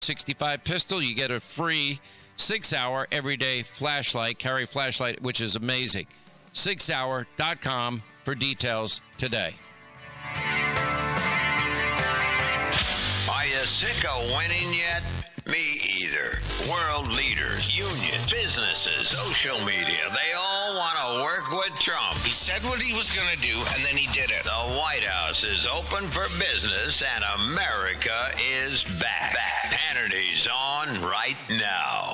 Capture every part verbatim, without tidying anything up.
sixty-five pistol, you get a free six-hour everyday flashlight, carry flashlight, which is amazing. six hour dot com for details today. Are you sick of winning yet? Me either. World leaders, unions, businesses, social media, they all want to work with Trump. He said what he was going to do, and then he did it. The White House is open for business, and America is back. back. Hannity's on right now.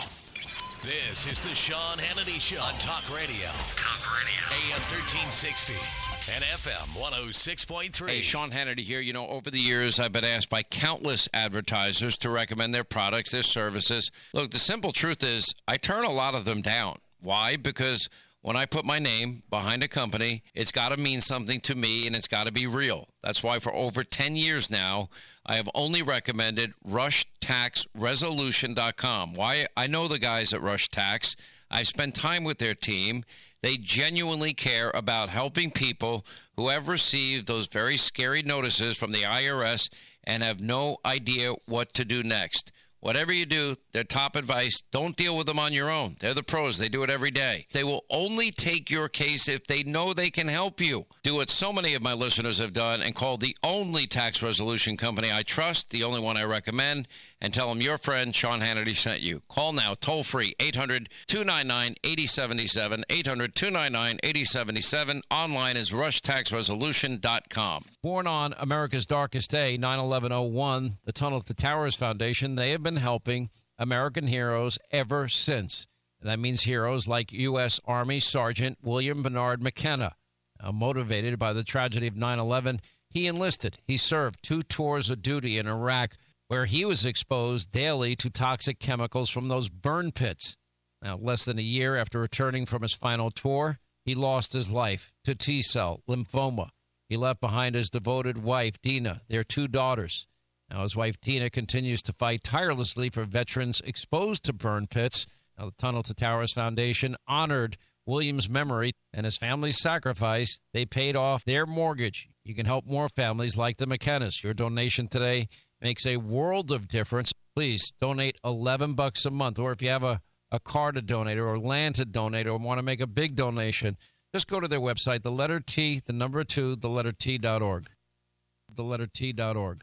This is the Sean Hannity Show on Talk Radio. Talk Radio. A M thirteen sixty and F M one oh six point three. Hey, Sean Hannity here. You know, over the years, I've been asked by countless advertisers to recommend their products, their services. Look, the simple truth is I turn a lot of them down. Why? Because when I put my name behind a company, it's got to mean something to me, and it's got to be real. That's why for over ten years now, I have only recommended rush tax resolution dot com. Why? I know the guys at Rush Tax. I've spent time with their team. They genuinely care about helping people who have received those very scary notices from the I R S and have no idea what to do next. Whatever you do, their top advice, don't deal with them on your own. They're the pros. They do it every day. They will only take your case if they know they can help you. Do what so many of my listeners have done and call the only tax resolution company I trust, the only one I recommend, and tell them your friend Sean Hannity sent you. Call now, toll free, eight hundred two nine nine eight oh seven seven, eight hundred two nine nine eight oh seven seven. Online is rush tax resolution dot com. Born on America's darkest day, nine eleven oh one, the Tunnel to Towers Foundation, they have been helping American heroes ever since. And that means heroes like U S. Army Sergeant William Bernard McKenna. Now, motivated by the tragedy of nine eleven, he enlisted. He served two tours of duty in Iraq, where he was exposed daily to toxic chemicals from those burn pits. Now, less than a year after returning from his final tour, he lost his life to T-cell lymphoma. He left behind his devoted wife, Dina, their two daughters. Now, his wife, Dina, continues to fight tirelessly for veterans exposed to burn pits. Now, the Tunnel to Towers Foundation honored William's memory and his family's sacrifice. They paid off their mortgage. You can help more families like the McKennas. Your donation today makes a world of difference. Please donate eleven bucks a month. Or if you have a, a car to donate or land to donate or want to make a big donation, just go to their website, the letter T, the number two, the letter T dot org. The letter T dot org.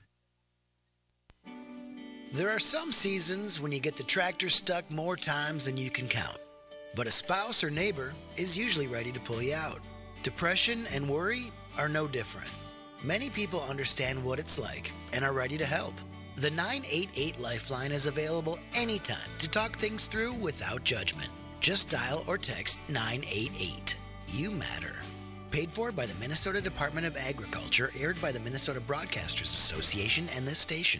There are some seasons when you get the tractor stuck more times than you can count. But a spouse or neighbor is usually ready to pull you out. Depression and worry are no different. Many people understand what it's like and are ready to help. The nine eight eight Lifeline is available anytime to talk things through without judgment. Just dial or text nine eight eight. You matter. Paid for by the Minnesota Department of Agriculture, aired by the Minnesota Broadcasters Association and this station.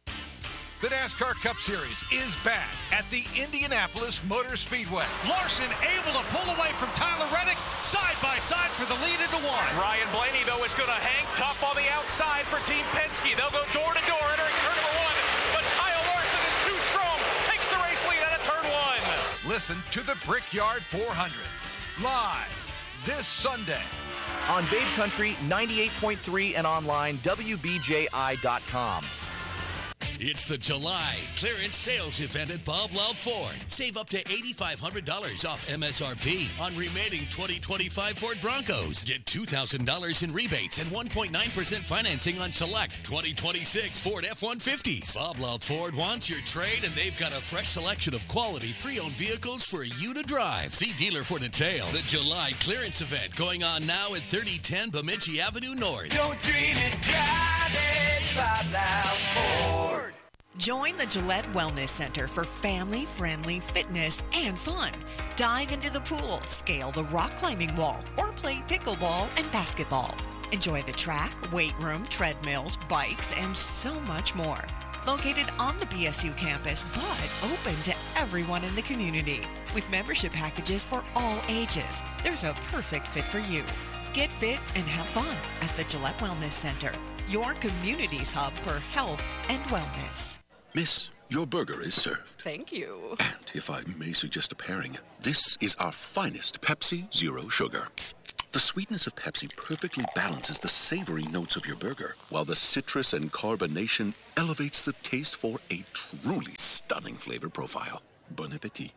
The NASCAR Cup Series is back at the Indianapolis Motor Speedway. Larson able to pull away from Tyler Reddick, side by side for the lead into one. Ryan Blaney, though, is going to hang tough on the outside for Team Penske. They'll go door to door entering turn number one, but Kyle Larson is too strong, takes the race lead out of turn one. Listen to the Brickyard four hundred live this Sunday on Babe Country ninety-eight point three and online W B J I dot com. It's the July clearance sales event at Bob Loud Ford. Save up to eight thousand five hundred dollars off M S R P on remaining twenty twenty-five Ford Broncos. Get two thousand dollars in rebates and one point nine percent financing on select twenty twenty-six Ford F one fifties. Bob Loud Ford wants your trade, and they've got a fresh selection of quality pre-owned vehicles for you to drive. See dealer for details. The July clearance event going on now at thirty ten Bemidji Avenue North. Don't dream it, drive it, Bob Loud Ford. Join the Gillette Wellness Center for family-friendly fitness and fun. Dive into the pool, scale the rock climbing wall, or play pickleball and basketball. Enjoy the track, weight room, treadmills, bikes, and so much more. Located on the B S U campus, but open to everyone in the community. With membership packages for all ages, there's a perfect fit for you. Get fit and have fun at the Gillette Wellness Center, your community's hub for health and wellness. Miss, your burger is served. Thank you. And if I may suggest a pairing, this is our finest Pepsi Zero Sugar. The sweetness of Pepsi perfectly balances the savory notes of your burger, while the citrus and carbonation elevates the taste for a truly stunning flavor profile. Bon appetit.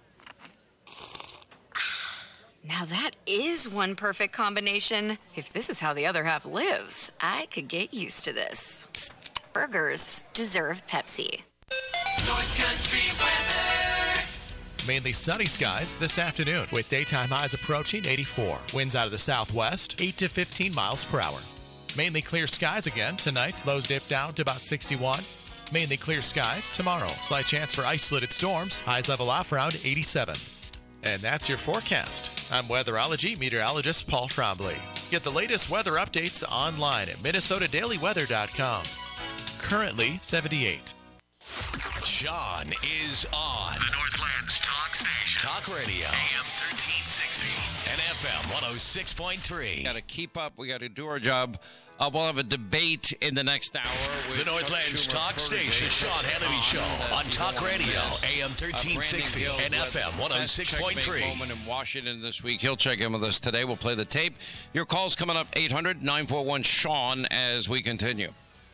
Now that is one perfect combination. If this is how the other half lives, I could get used to this. Burgers deserve Pepsi. North Country weather. Mainly sunny skies this afternoon with daytime highs approaching eighty-four. Winds out of the southwest, eight to fifteen miles per hour. Mainly clear skies again tonight. Lows dip down to about sixty-one. Mainly clear skies tomorrow. Slight chance for isolated storms. Highs level off around eighty-seven. And that's your forecast. I'm weatherology meteorologist Paul Trombley. Get the latest weather updates online at Minnesota Daily Weather dot com. Currently seventy-eight. Sean is on. The Northland's talk station. Talk radio. A M thirteen sixty. And F M one oh six point three. We got to keep up. We got to do our job. Uh, we'll have a debate in the next hour. With the Northland's talk station, Sean Hannity Show on Talk Radio, A M thirteen sixty uh, and F M one oh six point three. Moment in Washington this week. He'll check in with us today. We'll play the tape. Your call's coming up eight hundred nine four one Sean as we continue.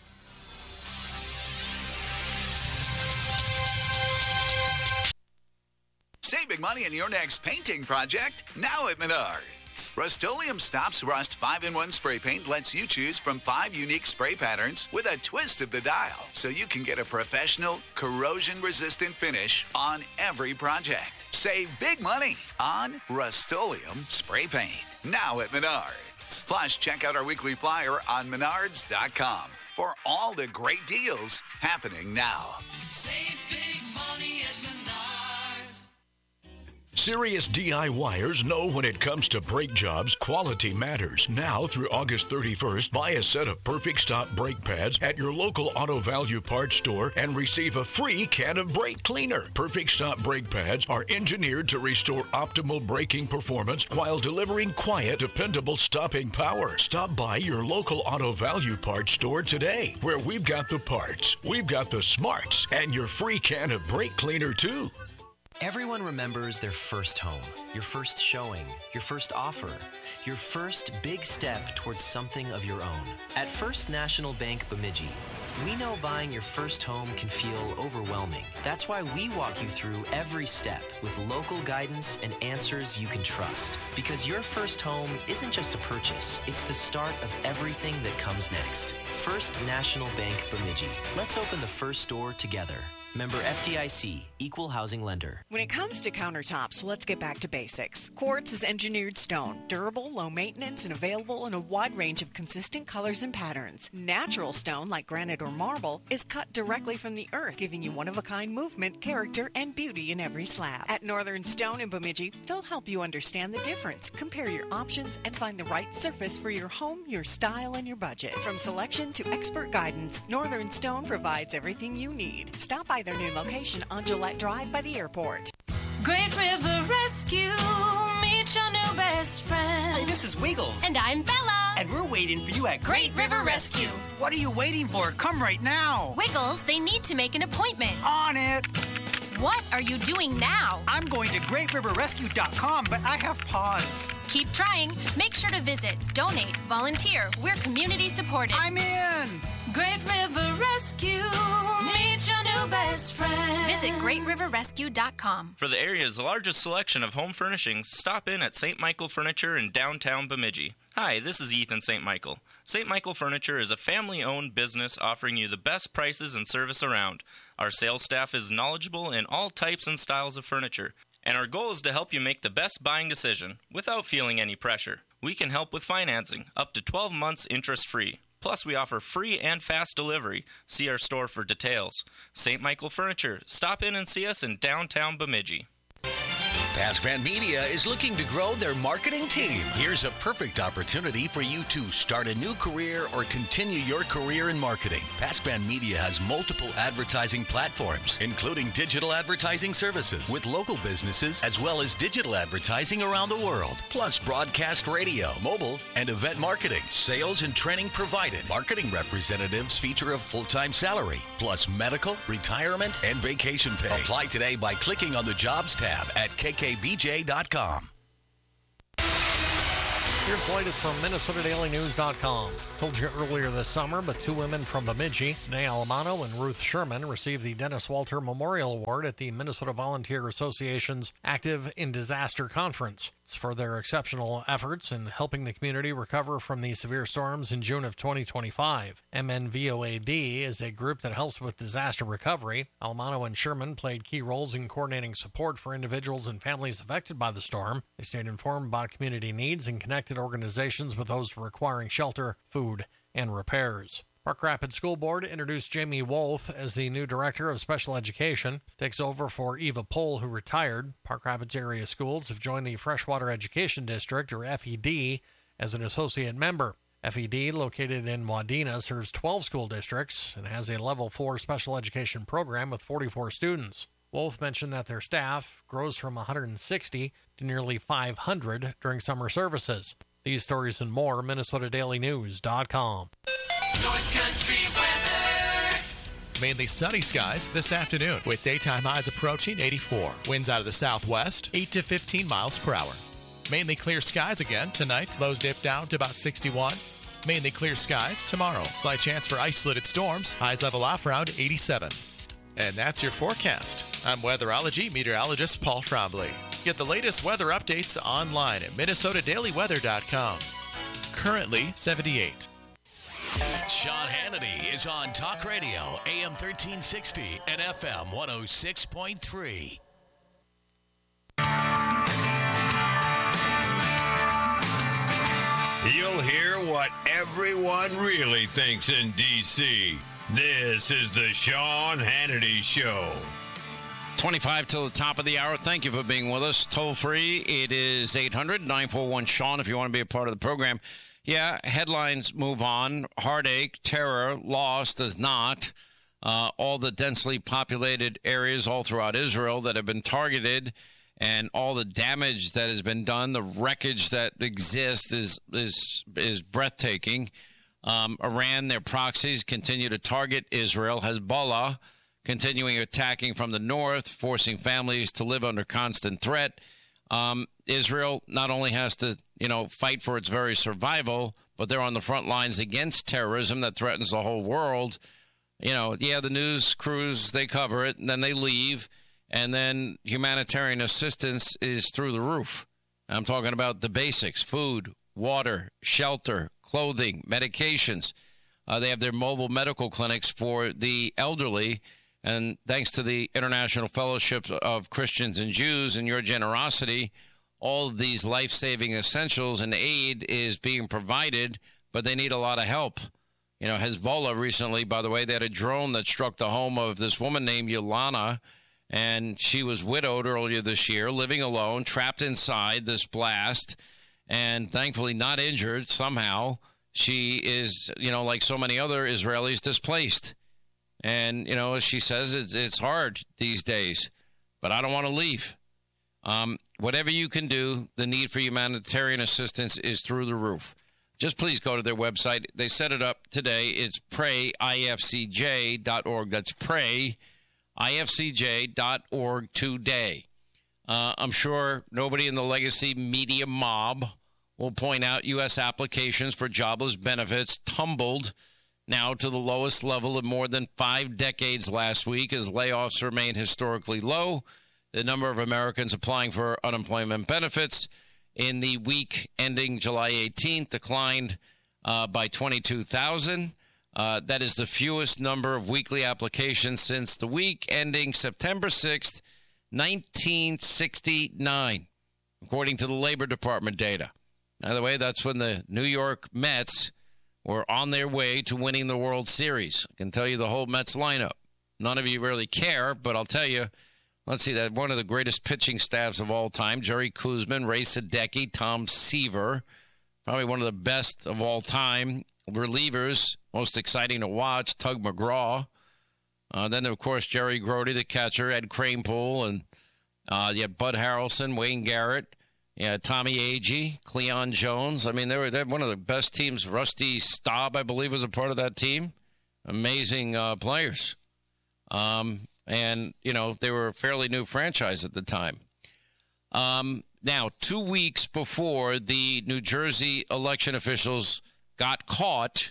Save big money on your next painting project now at Menards. Rust-Oleum Stops Rust five in one spray paint lets you choose from five unique spray patterns with a twist of the dial, so you can get a professional, corrosion-resistant finish on every project. Save big money on Rust-Oleum spray paint now at Menards. Plus, check out our weekly flyer on menards dot com for all the great deals happening now. Save big money at Menards. Serious DIYers know when it comes to brake jobs, quality matters. Now through August thirty-first, buy a set of Perfect Stop brake pads at your local Auto Value parts store and receive a free can of brake cleaner. Perfect Stop brake pads are engineered to restore optimal braking performance while delivering quiet, dependable stopping power. Stop by your local Auto Value parts store today, where we've got the parts, we've got the smarts, and your free can of brake cleaner too. Everyone remembers their first home, your first showing, your first offer, your first big step towards something of your own. At First National Bank Bemidji, we know buying your first home can feel overwhelming. That's why we walk you through every step with local guidance and answers you can trust. Because your first home isn't just a purchase, it's the start of everything that comes next. First National Bank Bemidji. Let's open the first store together. Member F D I C, Equal Housing Lender. When it comes to countertops, let's get back to basics. Quartz is engineered stone, durable, low maintenance, and available in a wide range of consistent colors and patterns. Natural stone, like granite or marble, is cut directly from the earth, giving you one-of-a-kind movement, character, and beauty in every slab. At Northern Stone in Bemidji, they'll help you understand the difference, compare your options, and find the right surface for your home, your style, and your budget. From selection to expert guidance, Northern Stone provides everything you need. Stop by their new location on Gillette Drive by the airport. Great River Rescue, meet your new best friend. Hey, this is Wiggles. And I'm Bella. And we're waiting for you at Great River Rescue. What are you waiting for? Come right now. Wiggles, they need to make an appointment. On it. What are you doing now? I'm going to great river rescue dot com, but I have pause. Keep trying. Make sure to visit, donate, volunteer. We're community supported. I'm in. Great River Rescue, meet your new best friend. Visit great river rescue dot com. For the area's largest selection of home furnishings, stop in at Saint Michael Furniture in downtown Bemidji. Hi, this is Ethan Saint Michael. Saint Michael Furniture is a family-owned business offering you the best prices and service around. Our sales staff is knowledgeable in all types and styles of furniture, and our goal is to help you make the best buying decision without feeling any pressure. We can help with financing, up to twelve months interest-free. Plus, we offer free and fast delivery. See our store for details. Saint Michael Furniture. Stop in and see us in downtown Bemidji. Pascran Media is looking to grow their marketing team. Here's a perfect opportunity for you to start a new career or continue your career in marketing. Pascran Media has multiple advertising platforms, including digital advertising services with local businesses, as well as digital advertising around the world, plus broadcast radio, mobile, and event marketing. Sales and training provided. Marketing representatives feature a full-time salary, plus medical, retirement, and vacation pay. Apply today by clicking on the Jobs tab at K K B J dot com. Here's the latest from Minnesota Daily News dot com. Told you earlier this summer, but two women from Bemidji, Danae Alamano and Ruth Sherman, received the Dennis Walter Memorial Award at the Minnesota Volunteer Association's Active in Disaster Conference. It's for their exceptional efforts in helping the community recover from the severe storms in June of twenty twenty-five. M N V O A D is a group that helps with disaster recovery. Alamano and Sherman played key roles in coordinating support for individuals and families affected by the storm. They stayed informed about community needs and connected organizations with those requiring shelter, food, and repairs. Park Rapids School Board introduced Jamie Wolf as the new Director of Special Education. Takes over for Eva Pohl, who retired. Park Rapids area schools have joined the Freshwater Education District, or F E D, as an associate member. F E D, located in Wadena, serves twelve school districts and has a Level four special education program with forty-four students. Wolf mentioned that their staff grows from one hundred sixty to nearly five hundred during summer services. These stories and more, Minnesota Daily News dot com. North Country weather. Mainly sunny skies this afternoon with daytime highs approaching eighty-four. Winds out of the southwest, eight to fifteen miles per hour. Mainly clear skies again tonight. Lows dip down to about sixty-one. Mainly clear skies tomorrow. Slight chance for isolated storms. Highs level off around eighty-seven. And that's your forecast. I'm weatherology meteorologist Paul Trombley. Get the latest weather updates online at Minnesota Daily Weather dot com. Currently seventy-eight. Sean Hannity is on Talk Radio, A M thirteen sixty and F M one oh six point three. You'll hear what everyone really thinks in D C This is the Sean Hannity Show. twenty-five till the top of the hour. Thank you for being with us. Toll free, it is eight hundred nine four one Sean if you want to be a part of the program. Yeah, headlines move on. Heartache, terror, loss does not. Uh, all the densely populated areas all throughout Israel that have been targeted and all the damage that has been done, the wreckage that exists is is is breathtaking. Um, Iran, their proxies, continue to target Israel. Hezbollah continuing attacking from the north, forcing families to live under constant threat. Um, Israel not only has to, you know, fight for its very survival, but they're on the front lines against terrorism that threatens the whole world. You know, yeah, the news crews, they cover it, and then they leave, and then humanitarian assistance is through the roof. I'm talking about the basics: food, water, shelter, clothing, medications. Uh, they have their mobile medical clinics for the elderly. And thanks to the International Fellowship of Christians and Jews and your generosity, all of these life-saving essentials and aid is being provided, but they need a lot of help. You know, Hezbollah recently, by the way, they had a drone that struck the home of this woman named Yolana, and she was widowed earlier this year, living alone, trapped inside this blast, and thankfully not injured somehow. She is, you know, like so many other Israelis, displaced. And, you know, as she says, it's, it's hard these days, but I don't want to leave. Um, whatever you can do, the need for humanitarian assistance is through the roof. Just please go to their website. They set it up today. It's pray I F C J dot org. That's pray I F C J dot org today. Uh, I'm sure nobody in the legacy media mob will point out U S applications for jobless benefits tumbled now to the lowest level in more than five decades last week as layoffs remain historically low. The number of Americans applying for unemployment benefits in the week ending July eighteenth declined uh, by twenty-two thousand. Uh, that is the fewest number of weekly applications since the week ending September sixth, nineteen sixty-nine, according to the Labor Department data. By the way, that's when the New York Mets were on their way to winning the World Series. I can tell you the whole Mets lineup. None of you really care, but I'll tell you, let's see, that one of the greatest pitching staffs of all time, Jerry Koosman, Ray Sadecki, Tom Seaver, probably one of the best of all time. Relievers, most exciting to watch, Tug McGraw. Uh, then, of course, Jerry Grody, the catcher, Ed Kranepool, and uh, you have Bud Harrelson, Wayne Garrett. Yeah, Tommy Agee, Cleon Jones. I mean, they were they're one of the best teams. Rusty Staub, I believe, was a part of that team. Amazing uh, players. Um, and, you know, they were a fairly new franchise at the time. Um, Now, two weeks before the New Jersey election officials got caught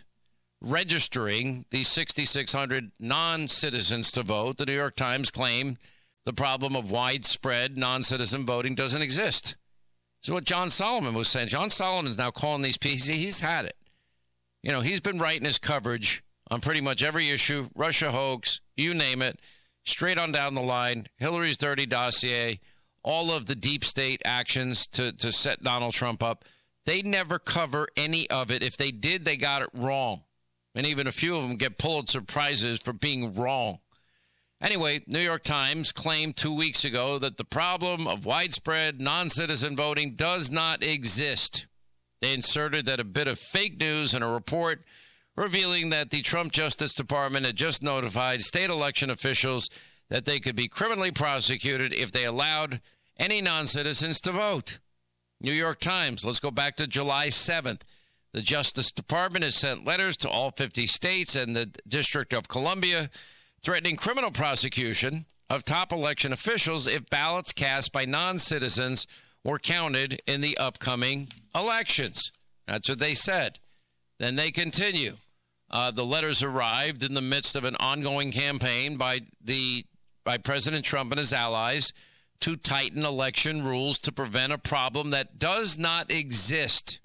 registering the six thousand six hundred non-citizens to vote, the New York Times claimed the problem of widespread non-citizen voting doesn't exist. So what John Solomon was saying, John Solomon is now calling these pieces, he's had it. You know, he's been writing his coverage on pretty much every issue, Russia hoax, you name it, straight on down the line, Hillary's dirty dossier, all of the deep state actions to, to set Donald Trump up. They never cover any of it. If they did, they got it wrong. And even a few of them get Pulitzer Prizes for being wrong. Anyway, New York Times claimed two weeks ago that the problem of widespread non-citizen voting does not exist. They inserted that a bit of fake news in a report revealing that the Trump Justice Department had just notified state election officials that they could be criminally prosecuted if they allowed any non-citizens to vote. New York Times, let's go back to July seventh. The Justice Department has sent letters to all fifty states and the District of Columbia threatening criminal prosecution of top election officials if ballots cast by non-citizens were counted in the upcoming elections. That's what they said. Then they continue. Uh, the letters arrived in the midst of an ongoing campaign by the by President Trump and his allies to tighten election rules to prevent a problem that does not exist.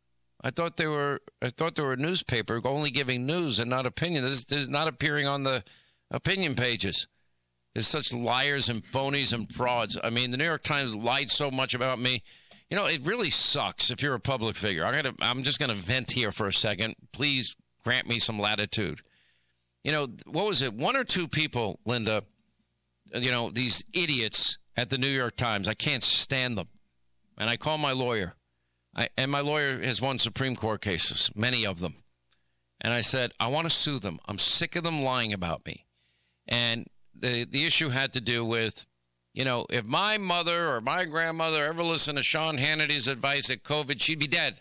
I thought they were I thought they were a newspaper only giving news and not opinion. This, this is not appearing on the opinion pages. There's such liars and phonies and frauds. I mean, the New York Times lied so much about me. You know, it really sucks if you're a public figure. I'm gonna I'm just gonna vent here for a second. Please grant me some latitude. You know, what was it? One or two people, Linda, you know, these idiots at the New York Times. I can't stand them. And I call my lawyer. I, and my lawyer has won Supreme Court cases, many of them. And I said, I want to sue them. I'm sick of them lying about me. And the the issue had to do with, you know, if my mother or my grandmother ever listened to Sean Hannity's advice at COVID, she'd be dead.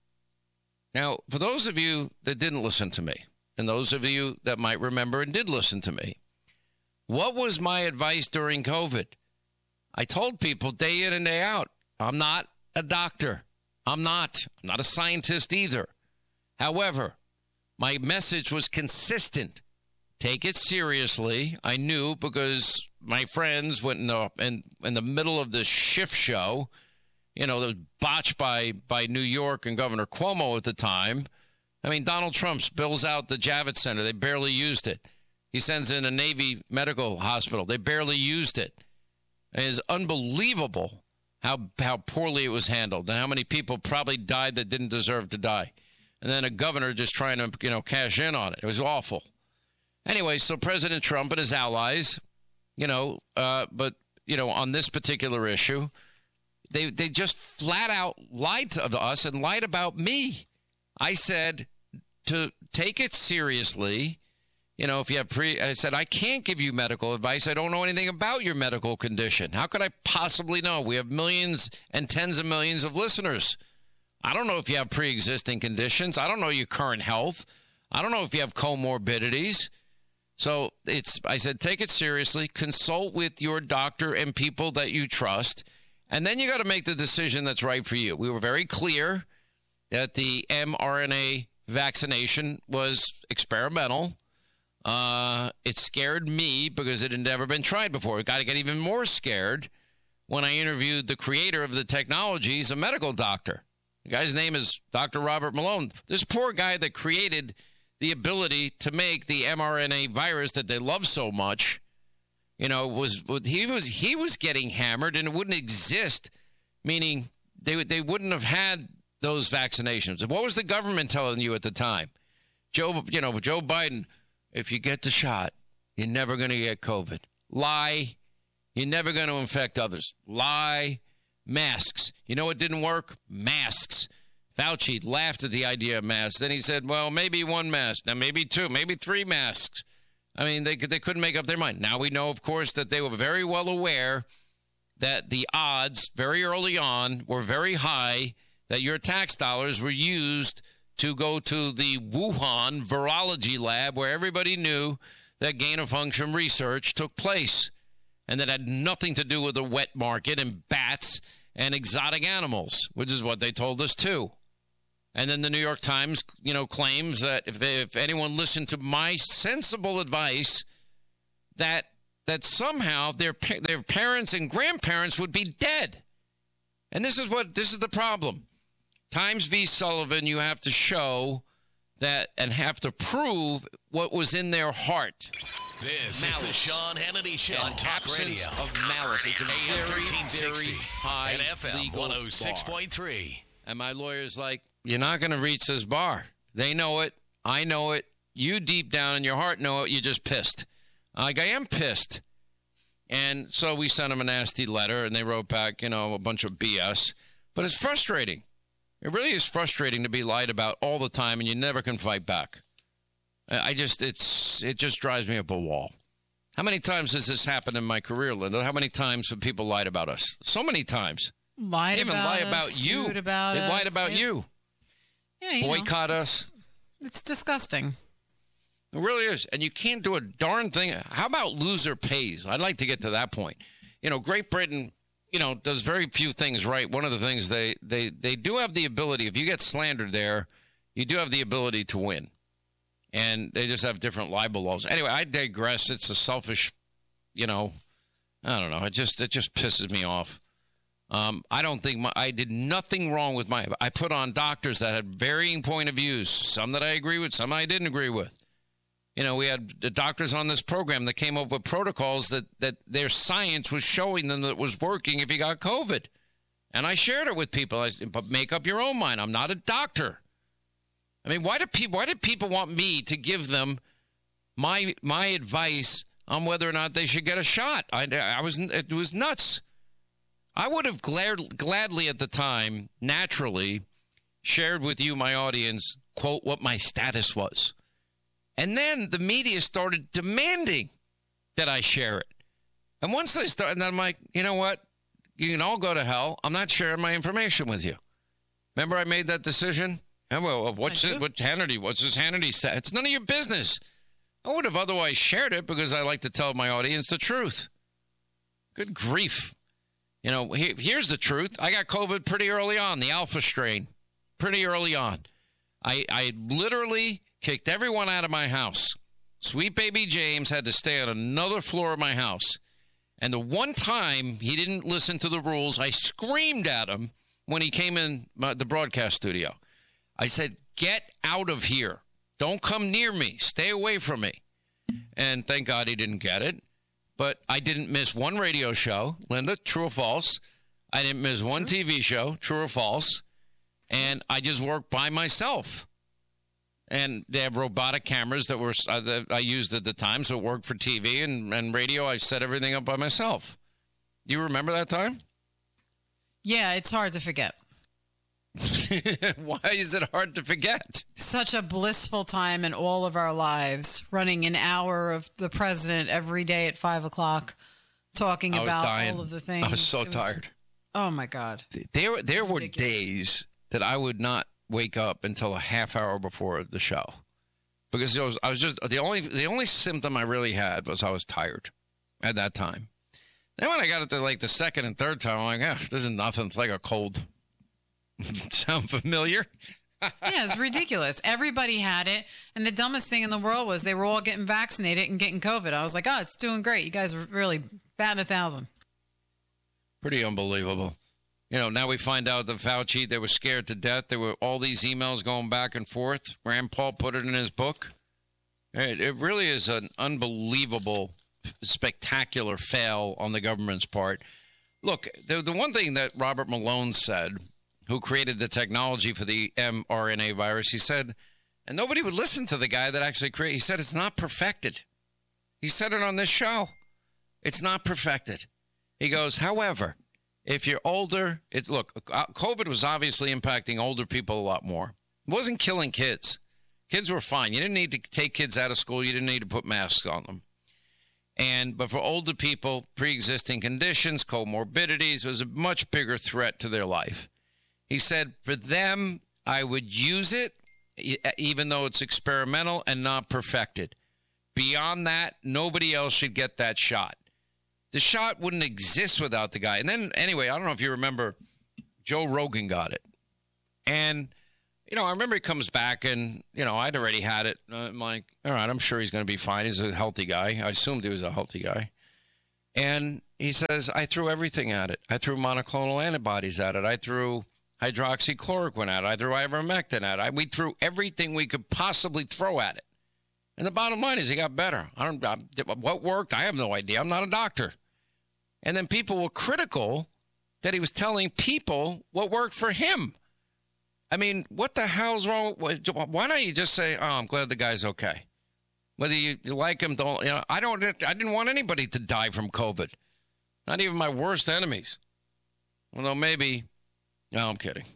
Now, for those of you that didn't listen to me, and those of you that might remember and did listen to me, what was my advice during COVID? I told people day in and day out, I'm not a doctor. I'm not. I'm not a scientist either. However, my message was consistent. Take it seriously. I knew because my friends went in the, in, in the middle of this shift show, you know, that was botched by, by New York and Governor Cuomo at the time. I mean, Donald Trump spills out the Javits Center. They barely used it. He sends in a Navy medical hospital. They barely used it. It is unbelievable how how poorly it was handled and how many people probably died that didn't deserve to die. And then a governor just trying to, you know, cash in on it. It was awful. Anyway, so President Trump and his allies, you know, uh, but, you know, on this particular issue, they they just flat out lied to us and lied about me. I said to take it seriously. You know, if you have pre, I said, I can't give you medical advice. I don't know anything about your medical condition. How could I possibly know? We have millions and tens of millions of listeners. I don't know if you have pre-existing conditions. I don't know your current health. I don't know if you have comorbidities. So it's, I said, take it seriously. Consult with your doctor and people that you trust. And then you got to make the decision that's right for you. We were very clear that the mRNA vaccination was experimental. Uh, it scared me because it had never been tried before. I got to get even more scared when I interviewed the creator of the technology. He's a medical doctor. The guy's name is Doctor Robert Malone. This poor guy that created the ability to make the mRNA virus that they love so much, you know, was he was he was getting hammered and it wouldn't exist, meaning they they wouldn't have had those vaccinations. What was the government telling you at the time? Joe, you know, Joe Biden. If you get the shot, you're never going to get COVID. Lie. You're never going to infect others. Lie. Masks. You know what didn't work? Masks. Fauci laughed at the idea of masks. Then he said, well, maybe one mask. Now, maybe two. Maybe three masks. I mean, they, they couldn't make up their mind. Now we know, of course, that they were very well aware that the odds very early on were very high that your tax dollars were used to go to the Wuhan virology lab where everybody knew that gain-of-function research took place. And that had nothing to do with the wet market and bats and exotic animals, which is what they told us too. And then the New York Times, you know, claims that if, if anyone listened to my sensible advice, that that somehow their their parents and grandparents would be dead. And this is what this is the problem. Times v. Sullivan, you have to show that and have to prove what was in their heart. This malice. is the Sean Hannity Show on Talk Absence Radio. of malice. It's a A M very, thirteen sixty very high and F M legal one oh six point three. And my lawyer's like, you're not going to reach this bar. They know it. I know it. You deep down in your heart know it. You're just pissed. Like, I am pissed. And so we sent them a nasty letter, and they wrote back, you know, a bunch of B S. But it's frustrating. It really is frustrating to be lied about all the time, and you never can fight back. I just, it's, it just drives me up a wall. How many times has this happened in my career, Linda? How many times have people lied about us? So many times. Lied they even about lie us, about you. sued about they us. lied about yeah. you. Yeah, you Boycott know, us. It's, it's disgusting. It really is. And you can't do a darn thing. How about loser pays? I'd like to get to that point. You know, Great Britain, you know, does very few things right. One of the things they, they, they do have the ability, if you get slandered there, you do have the ability to win. And they just have different libel laws. Anyway, I digress. It's a selfish, you know, I don't know. It just it just pisses me off. Um, I don't think my, I did nothing wrong with my, I put on doctors that had varying point of views, some that I agree with, some I didn't agree with. You know, we had the doctors on this program that came up with protocols that, that their science was showing them that it was working if you got COVID. And I shared it with people. I said, but make up your own mind. I'm not a doctor. I mean, why do people, why did people want me to give them my, my advice on whether or not they should get a shot? I, I was, it was nuts. I would have glad, gladly at the time, naturally, shared with you, my audience, quote, what my status was. And then the media started demanding that I share it. And once they started, and I'm like, you know what? You can all go to hell. I'm not sharing my information with you. Remember I made that decision? And well, what's it? What Hannity? What's this Hannity say? It's none of your business. I would have otherwise shared it because I like to tell my audience the truth. Good grief. You know, he, here's the truth. I got COVID pretty early on, the alpha strain, pretty early on. I, I literally kicked everyone out of my house. Sweet baby James had to stay on another floor of my house. And the one time he didn't listen to the rules, I screamed at him when he came in my, the broadcast studio. I said, get out of here. Don't come near me. Stay away from me. And thank God he didn't get it. But I didn't miss one radio show, Linda, true or false. I didn't miss one T V show, true or false. And I just worked by myself. And they have robotic cameras that were uh, that I used at the time, so it worked for T V and, and radio. I set everything up by myself. Do you remember that time? Yeah, it's hard to forget. Why is it hard to forget? Such a blissful time in all of our lives, running an hour of the president every day at five o'clock, talking I was about dying. all of the things. I was so It was- tired. Oh, my God. There, there were days that I would not wake up until a half hour before the show, because it was, I was just the only the only symptom I really had was I was tired at that time. Then when I got it to like the second and third time, I'm like, ah, this is nothing. It's like a cold. Sound familiar? Yeah, it's ridiculous. Everybody had it, and the dumbest thing in the world was they were all getting vaccinated and getting COVID. I was like, oh, it's doing great. You guys are really batting a thousand. Pretty unbelievable. You know, now we find out that Fauci, they were scared to death. There were all these emails going back and forth. Rand Paul put it in his book. It, it really is an unbelievable, spectacular fail on the government's part. Look, the, the one thing that Robert Malone said, who created the technology for the mRNA virus, he said, and nobody would listen to the guy that actually created, he said, it's not perfected. He said it on this show. It's not perfected. He goes, however, if you're older, it's look, COVID was obviously impacting older people a lot more. It wasn't killing kids. Kids were fine. You didn't need to take kids out of school. You didn't need to put masks on them. And but for older people, pre-existing conditions, comorbidities was a much bigger threat to their life. He said, for them, I would use it, even though it's experimental and not perfected. Beyond that, nobody else should get that shot. The shot wouldn't exist without the guy. And then, anyway, I don't know if you remember, Joe Rogan got it. And, you know, I remember he comes back and, you know, I'd already had it. I'm like, all right, I'm sure he's going to be fine. He's a healthy guy. I assumed he was a healthy guy. And he says, I threw everything at it. I threw monoclonal antibodies at it. I threw hydroxychloroquine at it. I threw ivermectin at it. I, we threw everything we could possibly throw at it. And the bottom line is he got better. I don't, I, what worked? I have no idea. I'm not a doctor. And then people were critical that he was telling people what worked for him. I mean, what the hell's wrong? Why don't you just say, oh, I'm glad the guy's okay. Whether you, you like him, don't, you know, I don't, I didn't want anybody to die from COVID. Not even my worst enemies. Although maybe, no, I'm kidding.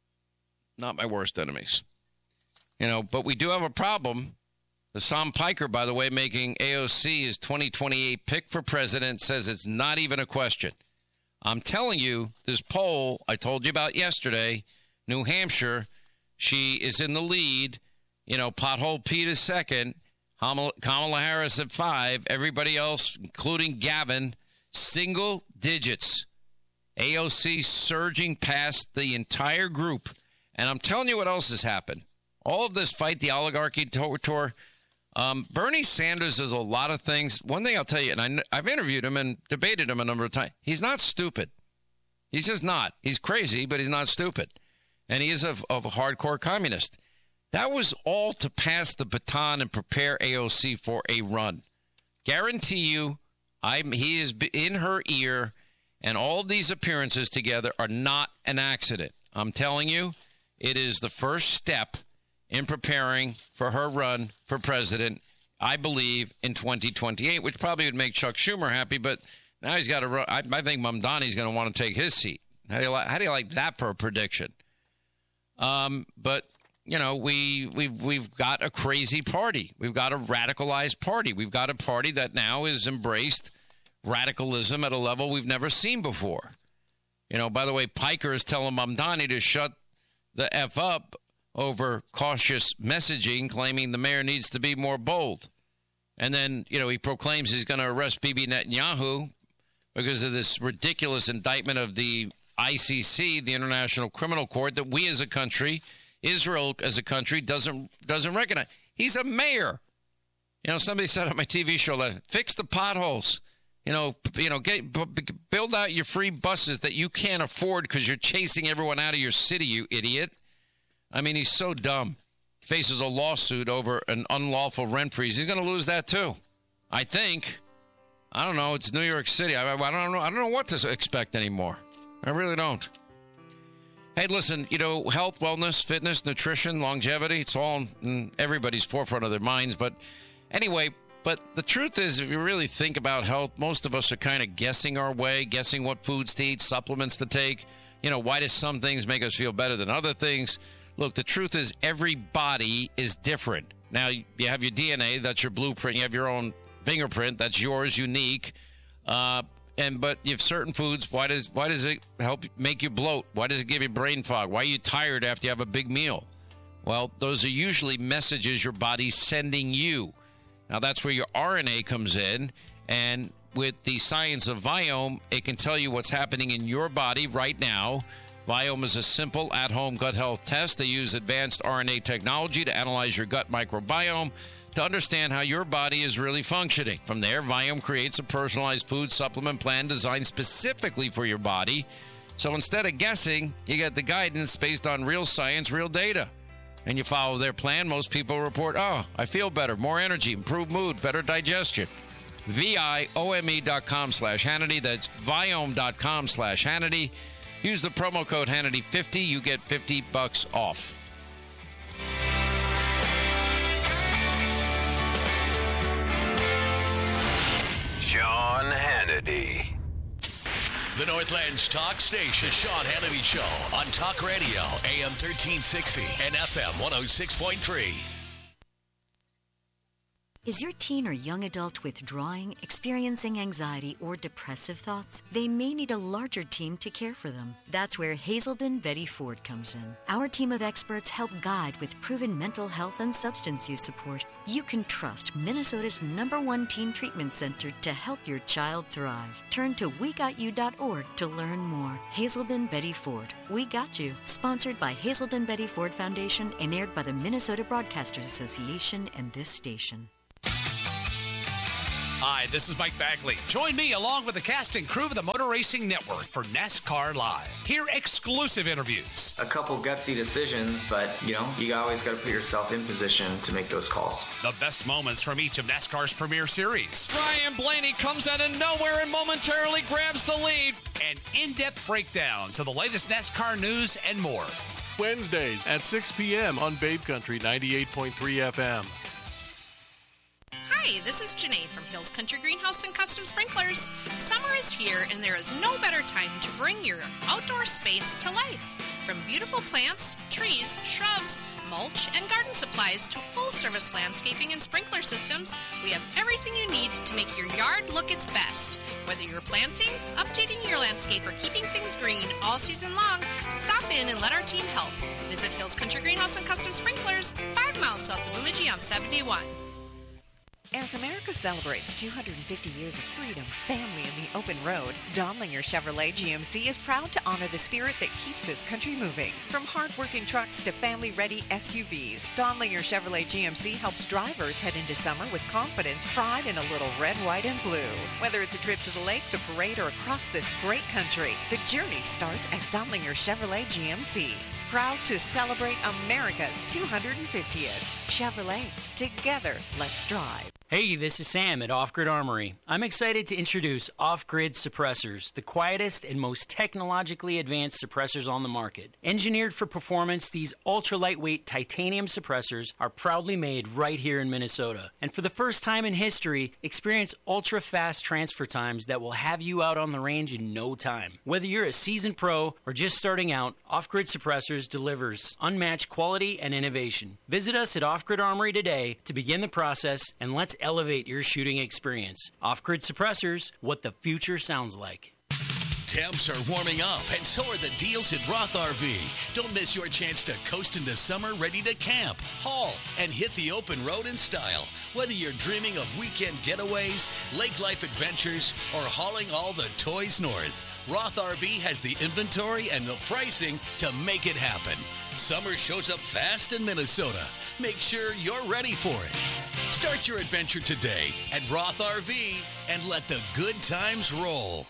Not my worst enemies. You know, but we do have a problem. The Sam Piker, by the way, making A O C his twenty twenty-eight pick for president, says it's not even a question. I'm telling you, this poll I told you about yesterday, New Hampshire, she is in the lead. You know, Pothole Pete is second. Kamala Harris at five. Everybody else, including Gavin, single digits. A O C surging past the entire group. And I'm telling you what else has happened. All of this fight the oligarchy tour. Um, Bernie Sanders does a lot of things. One thing I'll tell you, and I, I've interviewed him and debated him a number of times. He's not stupid. He's just not. He's crazy, but he's not stupid. And he is a, of a hardcore communist. That was all to pass the baton and prepare A O C for a run. Guarantee you, I'm, he is in her ear, and all of these appearances together are not an accident. I'm telling you, it is the first step in preparing for her run for president, I believe, in twenty twenty-eight, which probably would make Chuck Schumer happy, but now he's got to run. I, I think Mamdani's going to want to take his seat. How do you like, how do you like that for a prediction? Um, but... You know, we, we've, we've got a crazy party. We've got a radicalized party. We've got a party that now has embraced radicalism at a level we've never seen before. You know, by the way, Piker is telling Mamdani to shut the F up over cautious messaging, claiming the mayor needs to be more bold. And then, you know, he proclaims he's going to arrest Bibi Netanyahu because of this ridiculous indictment of the I C C, the International Criminal Court, that we as a country... Israel as a country doesn't doesn't recognize. He's a mayor. You know, somebody said on my T V show, fix the potholes. You know, you know, get, b- build out your free buses that you can't afford because you're chasing everyone out of your city, you idiot. I mean, he's so dumb. He faces a lawsuit over an unlawful rent freeze. He's going to lose that too, I think. I don't know. It's New York City. I, I don't know. I don't know what to expect anymore. I really don't. Hey, listen, you know, health, wellness, fitness, nutrition, longevity, it's all in everybody's forefront of their minds. But anyway, but the truth is, if you really think about health, most of us are kind of guessing our way, guessing what foods to eat, supplements to take. You know, why do some things make us feel better than other things? Look, the truth is every body is different. Now, you have your D N A, that's your blueprint. You have your own fingerprint, that's yours, unique. Uh And but you have certain foods. Why does why does it help make you bloat? Why does it give you brain fog? Why are you tired after you have a big meal? Well, those are usually messages your body's sending you. Now that's where your R N A comes in, and with the science of Viome, it can tell you what's happening in your body right now. Viome is a simple at-home gut health test. They use advanced R N A technology to analyze your gut microbiome to understand how your body is really functioning. From there, Viome creates a personalized food supplement plan designed specifically for your body. So instead of guessing, you get the guidance based on real science, real data. And you follow their plan. Most people report, oh, I feel better, more energy, improved mood, better digestion. V-I-O-M-E dot com slash Hannity. That's Viome dot com slash Hannity. Use the promo code Hannity fifty. You get fifty bucks off. Sean Hannity. The Northland's talk station, The Sean Hannity Show, on Talk Radio, A M thirteen sixty and F M one oh six point three. Is your teen or young adult withdrawing, experiencing anxiety, or depressive thoughts? They may need a larger team to care for them. That's where Hazelden Betty Ford comes in. Our team of experts help guide with proven mental health and substance use support. You can trust Minnesota's number one teen treatment center to help your child thrive. Turn to we got you dot org to learn more. Hazelden Betty Ford. We Got You. Sponsored by Hazelden Betty Ford Foundation and aired by the Minnesota Broadcasters Association and this station. Hi, this is Mike Bagley. Join me along with the cast and crew of the Motor Racing Network for NASCAR Live. Hear exclusive interviews. A couple gutsy decisions, but, you know, you always got to put yourself in position to make those calls. The best moments from each of NASCAR's premier series. Ryan Blaney comes out of nowhere and momentarily grabs the lead. And in-depth breakdowns of the latest NASCAR news and more. Wednesdays at six p.m. on Babe Country ninety-eight point three F M. Hi, this is Janae from Hills Country Greenhouse and Custom Sprinklers. Summer is here, and there is no better time to bring your outdoor space to life. From beautiful plants, trees, shrubs, mulch, and garden supplies to full-service landscaping and sprinkler systems, we have everything you need to make your yard look its best. Whether you're planting, updating your landscape, or keeping things green all season long, stop in and let our team help. Visit Hills Country Greenhouse and Custom Sprinklers, five miles south of Bemidji on seventy-one. As America celebrates two hundred fifty years of freedom, family, and the open road, Donlinger Chevrolet G M C is proud to honor the spirit that keeps this country moving. From hard-working trucks to family-ready S U Vs, Donlinger Chevrolet G M C helps drivers head into summer with confidence, pride, and a little red, white, and blue. Whether it's a trip to the lake, the parade, or across this great country, the journey starts at Donlinger Chevrolet G M C. Proud to celebrate America's two hundred fiftieth. Chevrolet, together, let's drive. Hey, this is Sam at Off Grid Armory. I'm excited to introduce Off Grid Suppressors, the quietest and most technologically advanced suppressors on the market. Engineered for performance, these ultra-lightweight titanium suppressors are proudly made right here in Minnesota. And for the first time in history, experience ultra-fast transfer times that will have you out on the range in no time. Whether you're a seasoned pro or just starting out, Off Grid Suppressors delivers unmatched quality and innovation. Visit us at Off Grid Armory today to begin the process, and let's elevate your shooting experience. Off-Grid Suppressors, what the future sounds like. Temps are warming up, and so are the deals at Roth R V. Don't miss your chance to coast into summer ready to camp, haul, and hit the open road in style. Whether you're dreaming of weekend getaways, lake life adventures, or hauling all the toys north, Roth R V has the inventory and the pricing to make it happen. Summer shows up fast in Minnesota. Make sure you're ready for it. Start your adventure today at Roth R V and let the good times roll.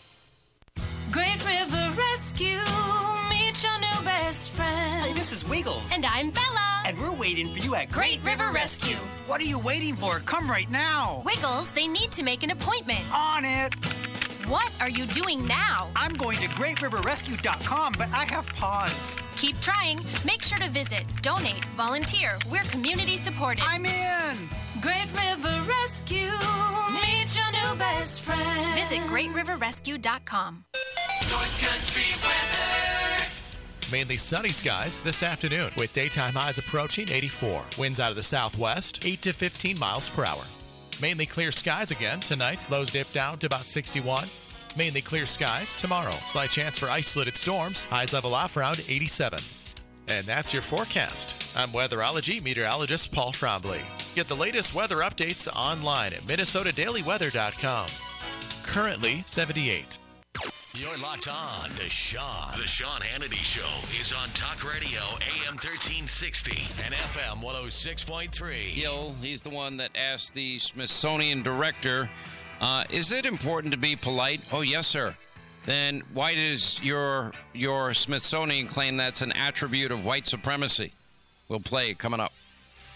Great River Rescue, meet your new best friend. Hey, this is Wiggles. And I'm Bella. And we're waiting for you at Great River Rescue. What are you waiting for? Come right now. Wiggles, they need to make an appointment. On it. What are you doing now? I'm going to great river rescue dot com, but I have pause. Keep trying. Make sure to visit, donate, volunteer. We're community supported. I'm in. Great River Rescue, meet your new best friend. Visit great river rescue dot com. North Country weather. Mainly sunny skies this afternoon with daytime highs approaching eighty-four. Winds out of the southwest, eight to fifteen miles per hour. Mainly clear skies again tonight. Lows dip down to about sixty-one. Mainly clear skies tomorrow. Slight chance for isolated storms. Highs level off around eighty-seven. And that's your forecast. I'm weatherology meteorologist Paul Trombley. Get the latest weather updates online at minnesota daily weather dot com. Currently seventy-eight. You're locked on to Sean. The Sean Hannity Show is on Talk Radio A M thirteen sixty and F M one oh six point three. Gil, he's the one that asked the Smithsonian director, uh, is it important to be polite? Oh, yes, sir. Then why does your your Smithsonian claim that's an attribute of white supremacy? We'll play it coming up.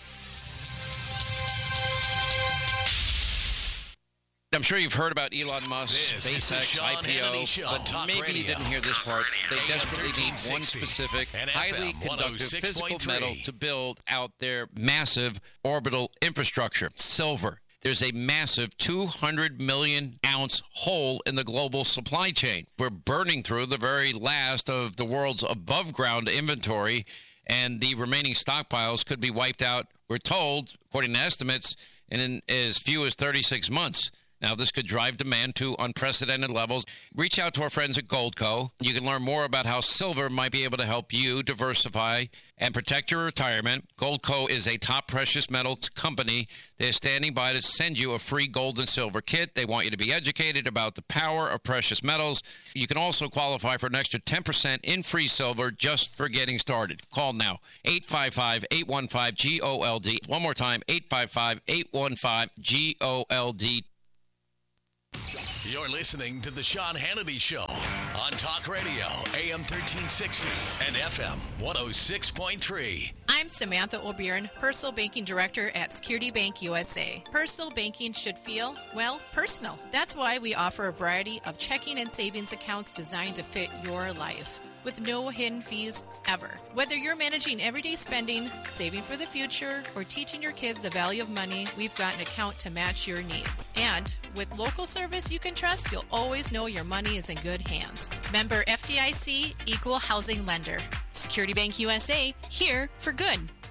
I'm sure you've heard about Elon Musk, This is the SpaceX, Sean I P O, Hannity Show. but Talk maybe Radio. you didn't hear this part. They desperately need one specific, and highly F M conductive one oh six physical point three. metal to build out their massive orbital infrastructure, silver. There's a massive two hundred million ounce hole in the global supply chain. We're burning through the very last of the world's above ground inventory, and the remaining stockpiles could be wiped out, we're told, according to estimates, in as few as thirty-six months. Now, this could drive demand to unprecedented levels. Reach out to our friends at Goldco. You can learn more about how silver might be able to help you diversify and protect your retirement. Goldco is a top precious metals company. They're standing by to send you a free gold and silver kit. They want you to be educated about the power of precious metals. You can also qualify for an extra ten percent in free silver just for getting started. Call now, eight five five, eight one five, G O L D. One more time, eight five five, eight one five, G O L D. You're listening to The Sean Hannity Show on Talk Radio, A M thirteen sixty and F M one oh six point three. I'm Samantha O'Byrne, Personal Banking Director at Security Bank U S A. Personal banking should feel, well, personal. That's why we offer a variety of checking and savings accounts designed to fit your life, with no hidden fees ever. Whether you're managing everyday spending, saving for the future, or teaching your kids the value of money, we've got an account to match your needs. And with local service you can trust, you'll always know your money is in good hands. Member F D I C, Equal Housing Lender. Security Bank U S A, here for good.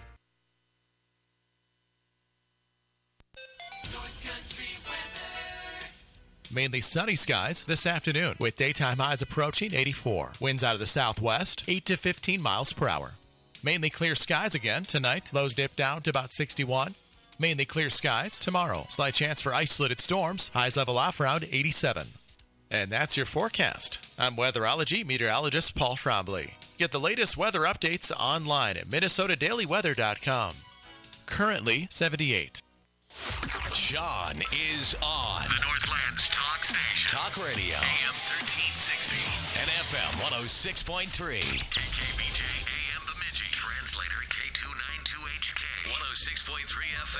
Mainly sunny skies this afternoon with daytime highs approaching eighty-four. Winds out of the southwest, eight to fifteen miles per hour. Mainly clear skies again tonight. Lows dip down to about sixty-one. Mainly clear skies tomorrow. Slight chance for isolated storms. Highs level off around eighty-seven. And that's your forecast. I'm weatherology meteorologist Paul Trombley. Get the latest weather updates online at minnesota daily weather dot com. Currently seventy-eight. Sean is on. The Northland's talk station. Talk Radio. A M thirteen sixty. And F M one oh six point three. K K B J A M Bemidji. Translator K two ninety-two H K. one oh six point three F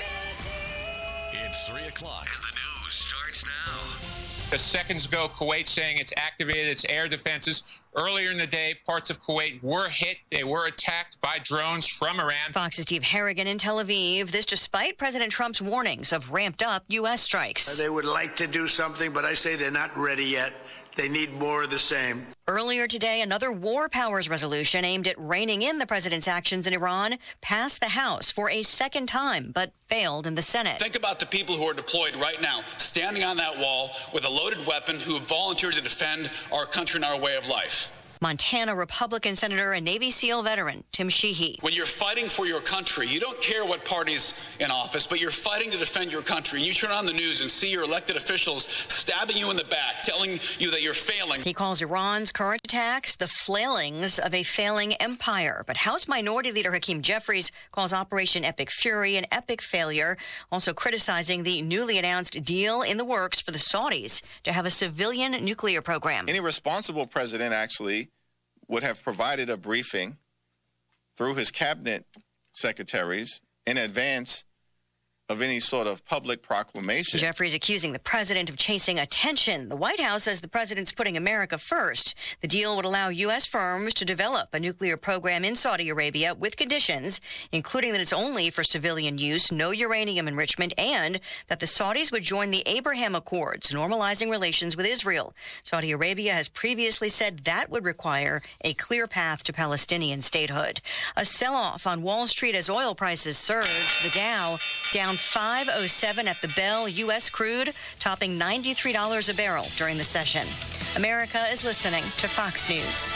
M. It's three o'clock. And the news starts now. Just seconds ago, Kuwait saying it's activated its air defenses. Earlier in the day, parts of Kuwait were hit. They were attacked by drones from Iran. Fox's Steve Harrigan in Tel Aviv. This despite President Trump's warnings of ramped up U S strikes. They would like to do something, but I say they're not ready yet. They need more of the same. Earlier today, another war powers resolution aimed at reining in the president's actions in Iran passed the House for a second time, but failed in the Senate. Think about the people who are deployed right now, standing on that wall with a loaded weapon, who have volunteered to defend our country and our way of life. Montana Republican Senator and Navy SEAL veteran Tim Sheehy. When you're fighting for your country, you don't care what party's in office, but you're fighting to defend your country. And you turn on the news and see your elected officials stabbing you in the back, telling you that you're failing. He calls Iran's current attacks the flailings of a failing empire. But House Minority Leader Hakeem Jeffries calls Operation Epic Fury an epic failure, also criticizing the newly announced deal in the works for the Saudis to have a civilian nuclear program. Any responsible president actually would have provided a briefing through his cabinet secretaries in advance of any sort of public proclamation. Jeffries accusing the president of chasing attention. The White House says the president's putting America first. The deal would allow U S firms to develop a nuclear program in Saudi Arabia with conditions, including that it's only for civilian use, no uranium enrichment, and that the Saudis would join the Abraham Accords, normalizing relations with Israel. Saudi Arabia has previously said that would require a clear path to Palestinian statehood. A sell-off on Wall Street as oil prices surge. The Dow down five oh seven at the bell. U S crude topping ninety-three dollars a barrel during the session. America is listening to Fox News.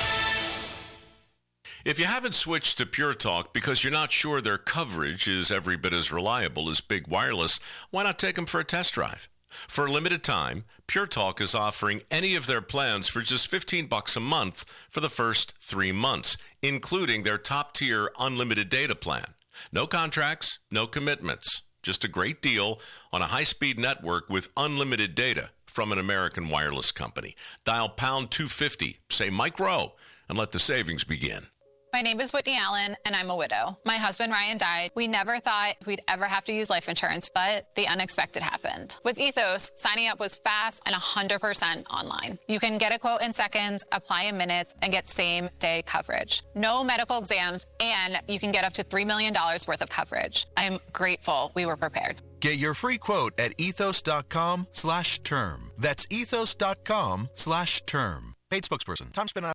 If you haven't switched to Pure Talk because you're not sure their coverage is every bit as reliable as Big Wireless, why not take them for a test drive? For a limited time, Pure Talk is offering any of their plans for just fifteen bucks a month for the first three months, including their top-tier unlimited data plan. No contracts, no commitments. Just a great deal on a high-speed network with unlimited data from an American wireless company. Dial pound two fifty, say Mike Rowe, and let the savings begin. My name is Whitney Allen, and I'm a widow. My husband, Ryan, died. We never thought we'd ever have to use life insurance, but the unexpected happened. With Ethos, signing up was fast and one hundred percent online. You can get a quote in seconds, apply in minutes, and get same-day coverage. No medical exams, and you can get up to three million dollars worth of coverage. I'm grateful we were prepared. Get your free quote at ethos.com slash term. That's ethos.com slash term. Paid spokesperson. Time spent on...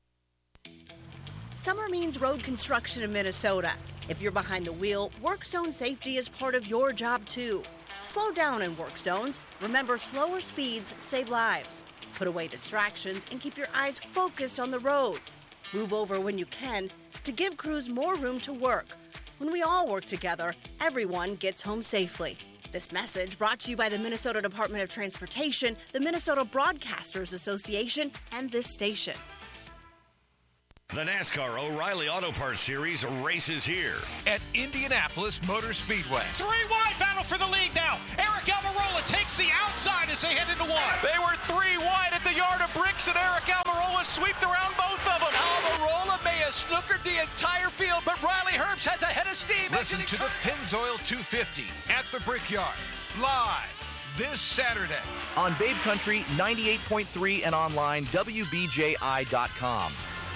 Summer means road construction in Minnesota. If you're behind the wheel, work zone safety is part of your job too. Slow down in work zones. Remember, slower speeds save lives. Put away distractions and keep your eyes focused on the road. Move over when you can to give crews more room to work. When we all work together, everyone gets home safely. This message brought to you by the Minnesota Department of Transportation, the Minnesota Broadcasters Association, and this station. The NASCAR O'Reilly Auto Parts Series races here at Indianapolis Motor Speedway. Three wide battle for the lead now. Eric Almirola takes the outside as they head into one. They were three wide at the yard of bricks, and Eric Almirola swept around both of them. Almirola may have snookered the entire field, but Riley Herbst has a head of steam. Listen to the Pennzoil two fifty at the Brickyard, live this Saturday on Babe Country ninety-eight point three and online W B J I dot com.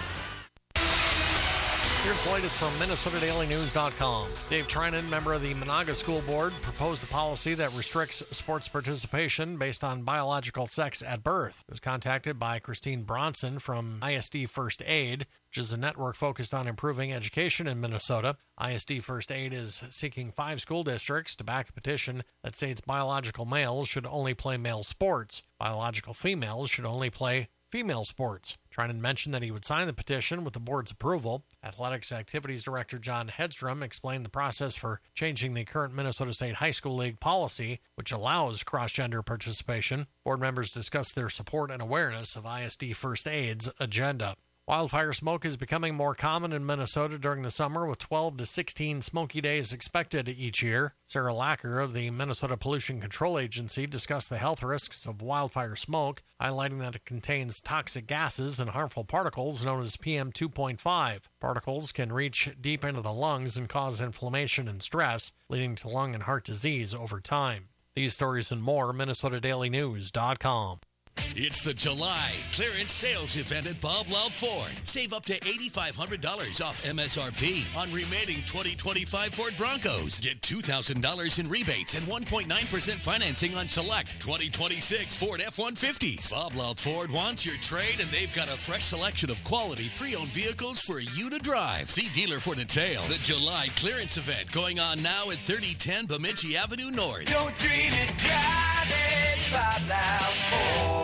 Here's the latest from Minnesota Daily News dot com. Dave Trinan, member of the Monaga School Board, proposed a policy that restricts sports participation based on biological sex at birth. He was contacted by Christine Bronson from I S D First Aid, which is a network focused on improving education in Minnesota. I S D First Aid is seeking five school districts to back a petition that states biological males should only play male sports. Biological females should only play female sports. Trinan mentioned that he would sign the petition with the board's approval. Athletics Activities Director John Hedstrom explained the process for changing the current Minnesota State High School League policy, which allows cross-gender participation. Board members discussed their support and awareness of I S D First Aid's agenda. Wildfire smoke is becoming more common in Minnesota during the summer, with twelve to sixteen smoky days expected each year. Sarah Lacker of the Minnesota Pollution Control Agency discussed the health risks of wildfire smoke, highlighting that it contains toxic gases and harmful particles known as P M two point five. Particles can reach deep into the lungs and cause inflammation and stress, leading to lung and heart disease over time. These stories and more, Minnesota Daily News dot com. It's the July clearance sales event at Bob Loud Ford. Save up to eight thousand five hundred dollars off M S R P on remaining twenty twenty-five Ford Broncos. Get two thousand dollars in rebates and one point nine percent financing on select twenty twenty-six Ford F one fifties. Bob Loud Ford wants your trade, and they've got a fresh selection of quality pre-owned vehicles for you to drive. See dealer for details. The July clearance event going on now at thirty ten Bemidji Avenue North. Don't dream it, drive it, Bob Loud Ford.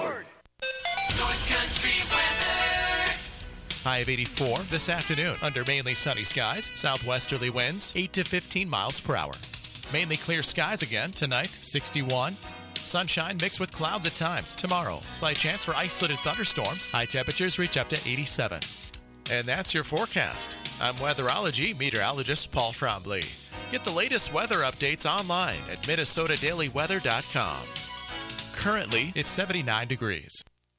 North Country weather. High of eighty-four this afternoon under mainly sunny skies. Southwesterly winds eight to fifteen miles per hour. Mainly clear skies again tonight, sixty-one. Sunshine mixed with clouds at times. Tomorrow, slight chance for isolated thunderstorms. High temperatures reach up to eighty-seven. And that's your forecast. I'm weatherology meteorologist Paul Trombley. Get the latest weather updates online at Minnesota Daily Weather dot com. Currently, it's seventy-nine degrees.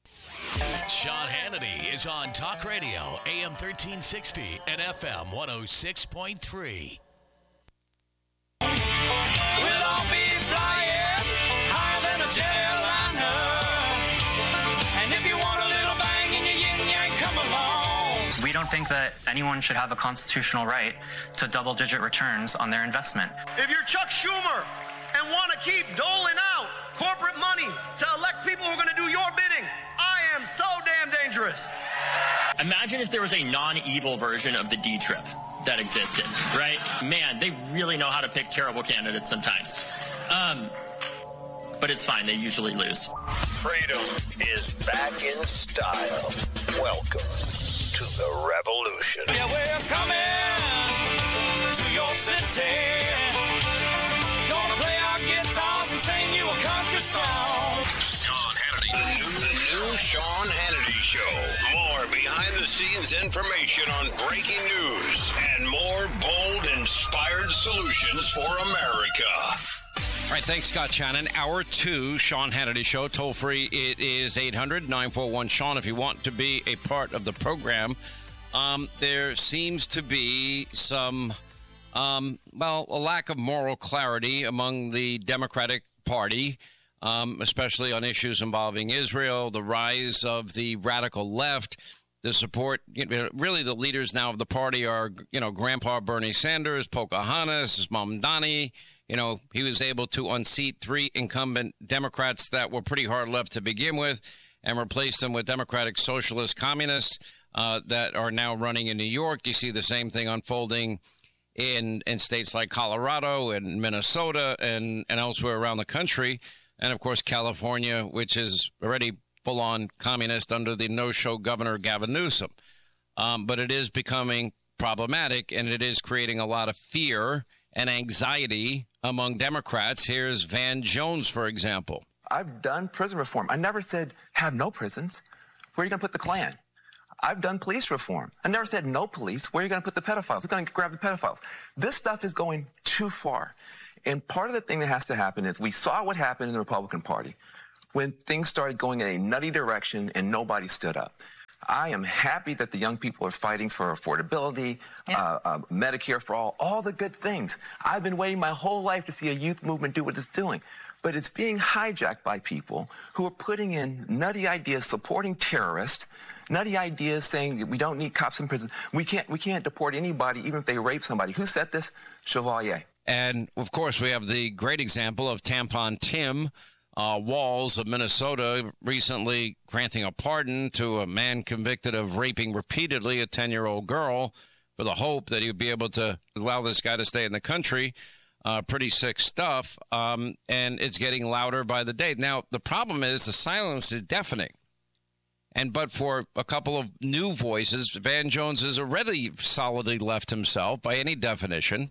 Sean Hannity is on Talk Radio, A M thirteen sixty and F M one oh six point three. We'll all be flying higher than a jetliner. And if you want a little bang in your yin-yang, come along. We don't think that anyone should have a constitutional right to double-digit returns on their investment. If you're Chuck Schumer and want to keep doling out corporate money to elect people who are going to do your bidding, I am so damn dangerous. Imagine if there was a non-evil version of the D-Trip that existed, right? Man, they really know how to pick terrible candidates sometimes. Um, but it's fine. They usually lose. Freedom is back in style. Welcome to the revolution. Yeah, we're coming to your city. Gonna play our guitars and sing you a country song. Sean Hannity. The new, the new Sean Hannity Show. More behind-the-scenes information on breaking news and more bold, inspired solutions for America. All right, thanks, Scott Shannon. Hour two, Sean Hannity Show. Toll free, it is eight hundred nine four one Sean if you want to be a part of the program. Um, there seems to be some, um, well, a lack of moral clarity among the Democratic Party, um, especially on issues involving Israel, the rise of the radical left, the support. You know, really, the leaders now of the party are, you know, Grandpa Bernie Sanders, Pocahontas, his mom Donnie. You know, he was able to unseat three incumbent Democrats that were pretty hard left to begin with and replace them with Democratic Socialist Communists uh, that are now running in New York. You see the same thing unfolding in in states like Colorado and Minnesota and, and elsewhere around the country. And, of course, California, which is already full-on communist under the no-show governor Gavin Newsom. Um, but it is becoming problematic, and it is creating a lot of fear and anxiety among Democrats. Here's Van Jones, for example. I've done prison reform. I never said have no prisons. Where are you going to put the Klan? I've done police reform. I never said no police. Where are you going to put the pedophiles? Who's going to grab the pedophiles? This stuff is going too far. And part of the thing that has to happen is we saw what happened in the Republican Party when things started going in a nutty direction and nobody stood up. I am happy that the young people are fighting for affordability, yeah. uh, uh, Medicare for all, all the good things. I've been waiting my whole life to see a youth movement do what it's doing. But it's being hijacked by people who are putting in nutty ideas, supporting terrorists, nutty ideas saying that we don't need cops in prison. We can't, we can't deport anybody, even if they rape somebody. Who said this? Chevalier. And, of course, we have the great example of Tampon Tim uh, Walz of Minnesota recently granting a pardon to a man convicted of raping repeatedly a ten-year-old girl for the hope that he would be able to allow this guy to stay in the country. Uh, pretty sick stuff, um, and it's getting louder by the day. Now, the problem is the silence is deafening. And but for a couple of new voices, Van Jones has already solidly left himself by any definition.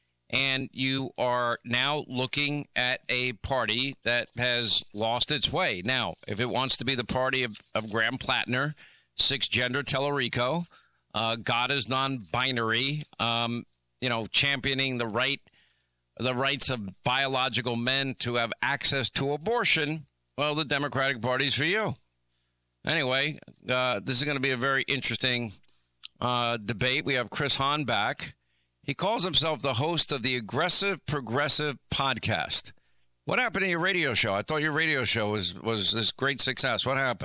And you are now looking at a party that has lost its way. Now, if it wants to be the party of, of Graham Plattner, six-gender Tellerico, uh, God is non-binary, um, you know, championing the right, the rights of biological men to have access to abortion, well, the Democratic Party's for you. Anyway, uh, this is going to be a very interesting uh, debate. We have Chris Hahn back. He calls himself the host of the Aggressive Progressive podcast. What happened to your radio show? I thought your radio show was, was this great success. What happened?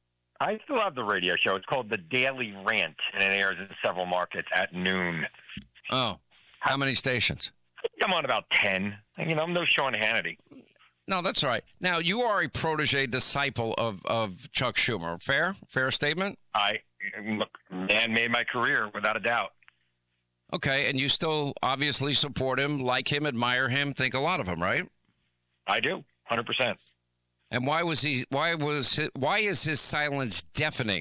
I still have the radio show. It's called The Daily Rant, and it airs in several markets at noon. Oh, how many stations? I'm on about ten. You know, I'm no Sean Hannity. No, that's right. Now, you are a protege disciple of, of Chuck Schumer. Fair? Fair statement? I, look, man made my career, without a doubt. Okay, and you still obviously support him, like him, admire him, think a lot of him, right? I do, one hundred percent. And why was he? Why was? His, why is his silence deafening